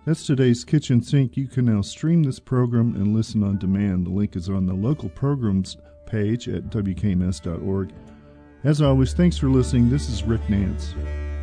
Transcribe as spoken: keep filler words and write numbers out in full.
That's today's Kitchen Sink. You can now stream this program and listen on demand. The link is on the local programs page at W K M S dot org. As always, thanks for listening. This is Rick Nance.